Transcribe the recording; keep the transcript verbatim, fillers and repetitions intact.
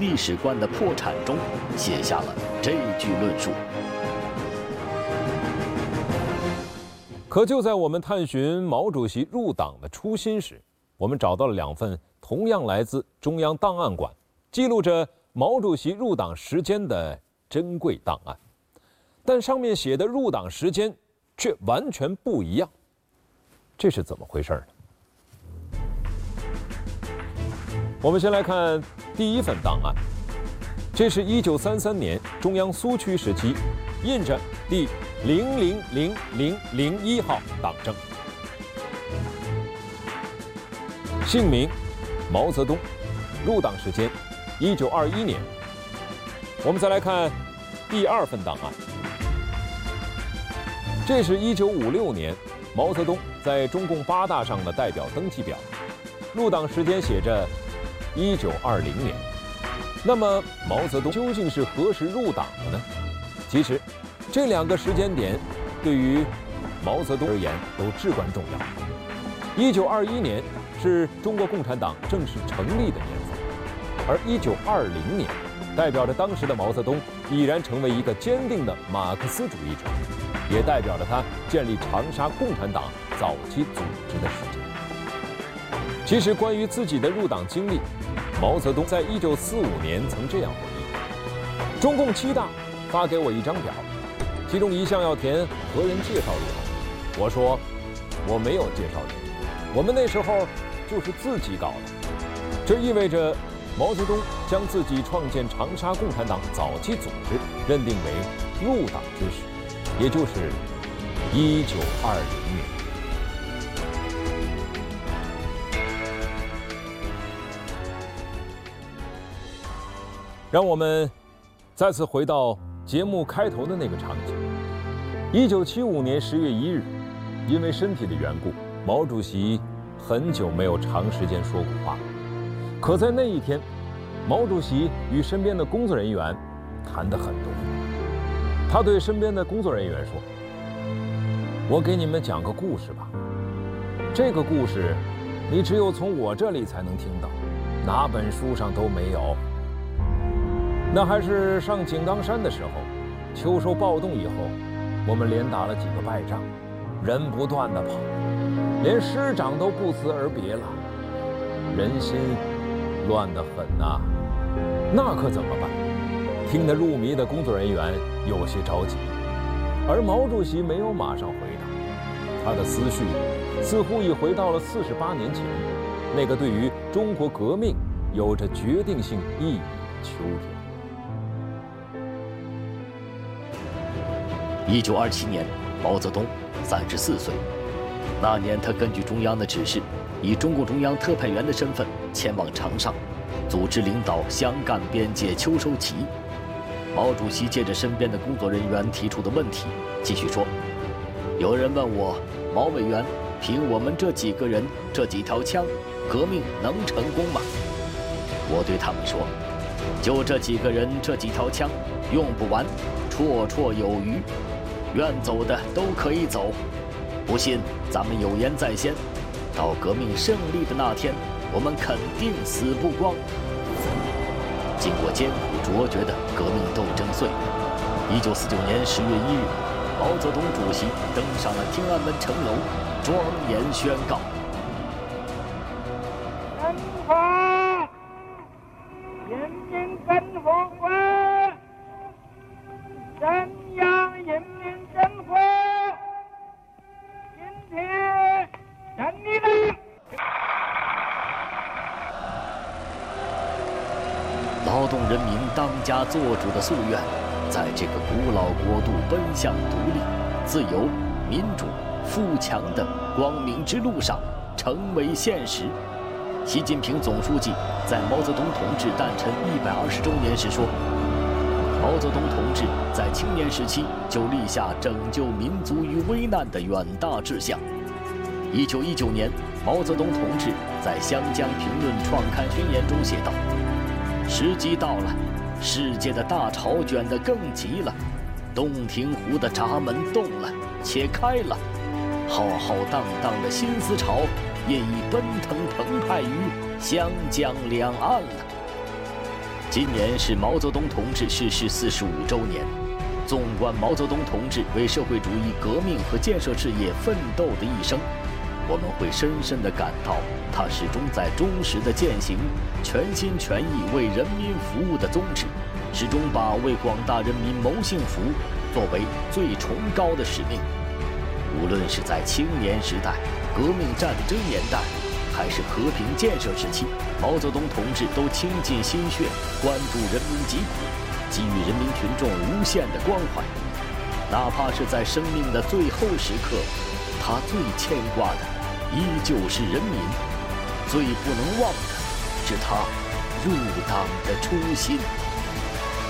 历史观的破产中写下了这句论述。 可就在我们探寻毛主席入党的初心时，我们找到了两份同样来自中央档案馆，记录着毛主席入党时间的珍贵档案，但上面写的入党时间却完全不一样，这是怎么回事呢？我们先来看第一份档案，这是一九三三年中央苏区时期印着第零零零零零一号党证，姓名毛泽东，入党时间一九二一年。我们再来看第二份档案，这是一九五六年毛泽东在中共八大上的代表登记表，入党时间写着一九二零年。那么毛泽东究竟是何时入党的呢？其实这两个时间点对于毛泽东而言都至关重要。一九二一年是中国共产党正式成立的年份，而一九二零年代表着当时的毛泽东已然成为一个坚定的马克思主义者，也代表着他建立长沙共产党早期组织的时间。其实关于自己的入党经历，毛泽东在一九四五年曾这样回忆：中共七大发给我一张表，其中一项要填何人介绍入党。我说我没有介绍人，我们那时候就是自己搞的。这意味着毛泽东将自己创建长沙共产党早期组织认定为入党之时，也就是一九二零年。让我们再次回到节目开头的那个场景。一九七五年十月一日，因为身体的缘故，毛主席很久没有长时间说过话。可在那一天，毛主席与身边的工作人员谈得很多。他对身边的工作人员说：“我给你们讲个故事吧。这个故事，你只有从我这里才能听到，哪本书上都没有。那还是上井冈山的时候，秋收暴动以后，我们连打了几个败仗，人不断的跑，连师长都不辞而别了，人心乱得很呐、啊。那可怎么办？”听得入迷的工作人员有些着急，而毛主席没有马上回答，他的思绪似乎已回到了四十八年前，那个对于中国革命有着决定性意义的秋天。 一九二七年，毛泽东三十四岁。那年，他根据中央的指示，以中共中央特派员的身份前往长沙，组织领导湘赣边界秋收起义。毛主席借着身边的工作人员提出的问题，继续说：“有人问我，毛委员，凭我们这几个人、这几条枪，革命能成功吗？”我对他们说：“就这几个人、这几条枪，用不完，绰绰有余。愿走的都可以走，不信咱们有言在先，到革命胜利的那天，我们肯定死不光。”经过艰苦卓绝的革命斗争岁月，一九四九年十月一日，毛泽东主席登上了天安门城楼，庄严宣告：“ 中华人民共和国中央人民政府今天胜利了。” 劳动人民当家作主的夙愿，在这个古老国度奔向独立、自由、民主、富强的光明之路上成为现实。习近平总书记在毛泽东同志诞辰一百二十周年时说：“毛泽东同志在青年时期就立下拯救民族于危难的远大志向。”一九一九年，毛泽东同志在《湘江评论》创刊宣言中写道：“时机到了，世界的大潮卷得更急了，洞庭湖的闸门动了，且开了，浩浩荡荡的新思潮也已奔腾澎湃于湘江两岸了。” 今年是毛泽东同志逝世四十五周年。纵观毛泽东同志为社会主义革命和建设事业奋斗的一生，我们会深深地感到，他始终在忠实地践行全心全意为人民服务的宗旨，始终把为广大人民谋幸福作为最崇高的使命。无论是在青年时代、革命战争年代，还是和平建设时期，毛泽东同志都倾尽心血，关注人民疾苦，给予人民群众无限的关怀。哪怕是在生命的最后时刻，他最牵挂的依旧是人民，最不能忘的是他入党的初心。